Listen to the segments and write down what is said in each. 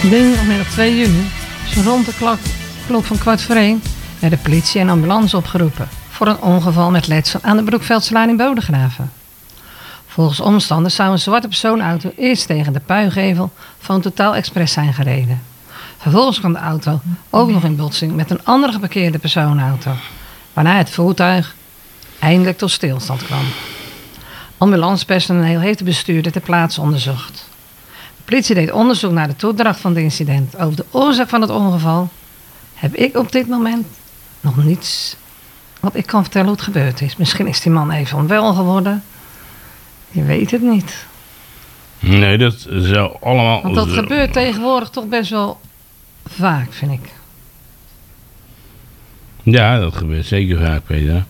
Dinsdagmiddag 2 juni, zo rond de klok van 1:15, werden politie en ambulance opgeroepen voor een ongeval met letsel aan de Broekveldslaan in Bodegraven. Volgens omstanders zou een zwarte personenauto eerst tegen de puingevel van Totaal Express zijn gereden. Vervolgens kwam de auto ook nog in botsing met een andere geparkeerde personenauto, waarna het voertuig eindelijk tot stilstand kwam. Ambulancepersoneel heeft de bestuurder ter plaatse onderzocht. De politie deed onderzoek naar de toedracht van het incident. Over de oorzaak van het ongeval heb ik op dit moment nog niets wat ik kan vertellen hoe het gebeurd is. Misschien is die man even onwel geworden. Je weet het niet. Nee, dat zou allemaal... Want dat gebeurt tegenwoordig toch best wel vaak, vind ik. Ja, dat gebeurt zeker vaak, Peter.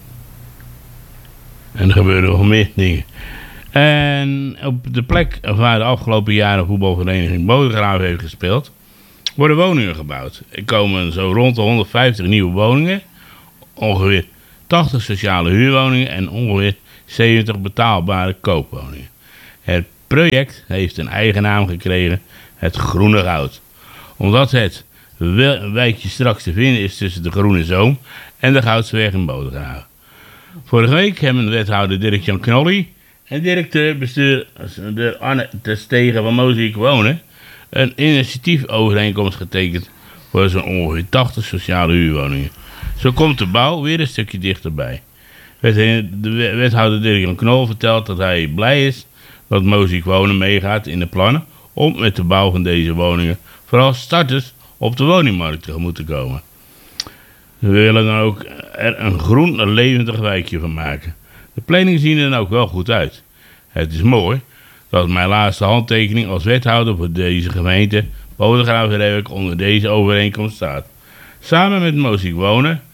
En er gebeuren nog meer dingen. En op de plek waar de afgelopen jaren voetbalvereniging Bodegraven heeft gespeeld, worden woningen gebouwd. Er komen zo rond de 150 nieuwe woningen, ongeveer 80 sociale huurwoningen en ongeveer 70 betaalbare koopwoningen. Het project heeft een eigen naam gekregen, het Groene Goud. Omdat het wijkje straks te vinden is tussen de Groene Zoom en de Goudseweg in Bodegraven. Vorige week hebben wethouder Dirk-Jan Knolly en directeur-bestuurder Anne Terstegen van Mozaïek Wonen een initiatief-overeenkomst getekend voor zo'n ongeveer 80 sociale huurwoningen. Zo komt de bouw weer een stukje dichterbij. De wethouder Dirk-Jan Knol vertelt dat hij blij is dat Mozaïek Wonen meegaat in de plannen om met de bouw van deze woningen vooral starters op de woningmarkt tegemoet te komen. We willen dan ook er een groen levendig wijkje van maken. De planningen zien er dan ook wel goed uit. Het is mooi dat mijn laatste handtekening als wethouder voor deze gemeente Bodegraven onder deze overeenkomst staat. Samen met Mozaïek Wonen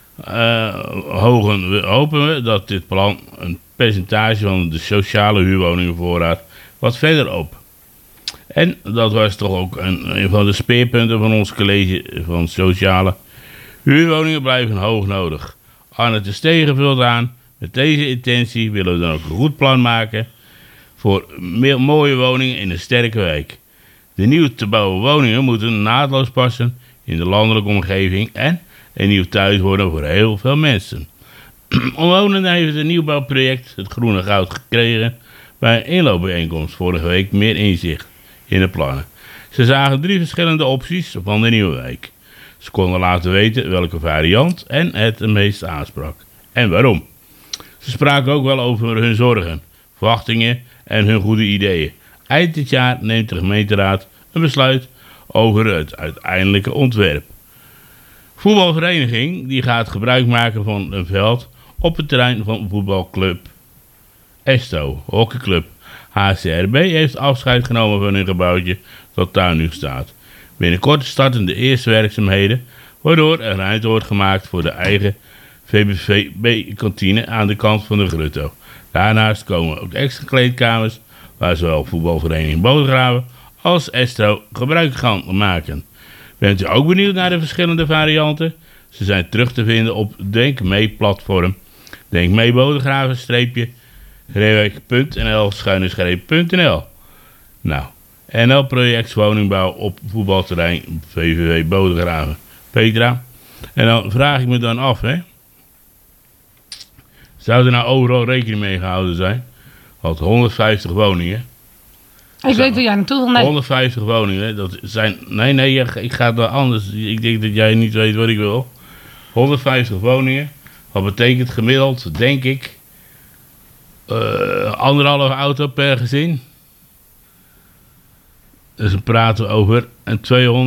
hopen we dat dit plan een percentage van de sociale huurwoningenvoorraad wat verder op. En dat was toch ook een van de speerpunten van ons college van sociale huurwoningen blijven hoog nodig. Anne Terstegen vult aan, met deze intentie willen we dan ook een goed plan maken voor mooie woningen in een sterke wijk. De nieuw te bouwen woningen moeten naadloos passen in de landelijke omgeving en een nieuw thuis worden voor heel veel mensen. Omwonenden heeft het nieuwbouwproject het Groene Goud gekregen bij een inloopbijeenkomst vorige week meer inzicht in de plannen. Ze zagen 3 verschillende opties van de nieuwe wijk. Ze konden laten weten welke variant en het meest aansprak. En waarom. Ze spraken ook wel over hun zorgen, verwachtingen en hun goede ideeën. Eind dit jaar neemt de gemeenteraad een besluit over het uiteindelijke ontwerp. Voetbalvereniging die gaat gebruik maken van een veld op het terrein van voetbalclub Esto, hockeyclub HCRB heeft afscheid genomen van hun gebouwtje dat daar nu staat. Binnenkort starten de eerste werkzaamheden, waardoor er ruimte wordt gemaakt voor de eigen VBV-kantine aan de kant van de Grutto. Daarnaast komen ook extra kleedkamers, waar zowel voetbalvereniging Bodegraven als Estro gebruik gaan maken. Bent u ook benieuwd naar de verschillende varianten? Ze zijn terug te vinden op Denk Mee-platform. Denk Mee Bodegraven-Reewijk.nl/nl. Nou, NL Project Woningbouw op voetbalterrein VVV Bodegraven. Petra. En dan vraag ik me dan af, hè. Zou er nou overal rekening mee gehouden zijn? Want 150 woningen. Ik weet waar jij naartoe wil. Nee. 150 woningen, dat zijn... Nee, ik ga het anders. Ik denk dat jij niet weet wat ik wil. 150 woningen. Wat betekent gemiddeld, denk ik, 1,5 auto per gezin. Dus dan praten we over een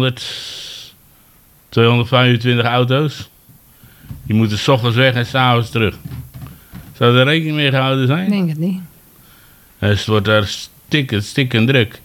225 auto's. Die moeten 's ochtends weg en 's avonds terug. Zou er rekening mee gehouden zijn? Ik denk het niet. Dus het wordt daar stikken druk.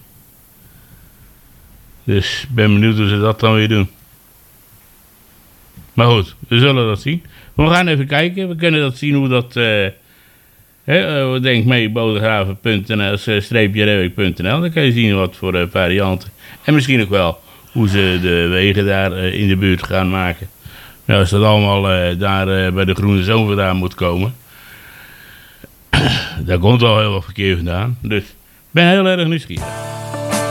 Dus ik ben benieuwd hoe ze dat dan weer doen. Maar goed, we zullen dat zien. We gaan even kijken. We kunnen dat zien hoe dat... denk mee bodegraven.nl/reewijk.nl. Dan kan je zien wat voor varianten. En misschien ook wel hoe ze de wegen daar in de buurt gaan maken. Nou, als dat allemaal daar bij de Groene Zoom vandaan moet komen. Daar komt al heel wat verkeer vandaan. Dus ik ben heel erg nieuwsgierig.